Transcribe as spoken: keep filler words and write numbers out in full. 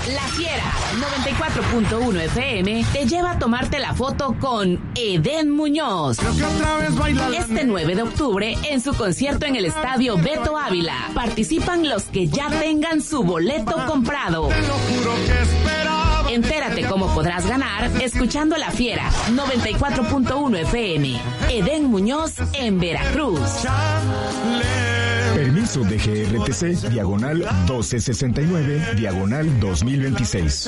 La Fiera noventa y cuatro punto uno F M te lleva a tomarte la foto con Edén Muñoz. Este nueve de octubre en su concierto en el Estadio Beto Ávila. Participan los que ya tengan su boleto comprado. Entérate cómo podrás ganar escuchando La Fiera noventa y cuatro punto uno F M. Edén Muñoz en Veracruz. Permiso de G R T C, diagonal doce sesenta y nueve, diagonal dos mil veintiséis.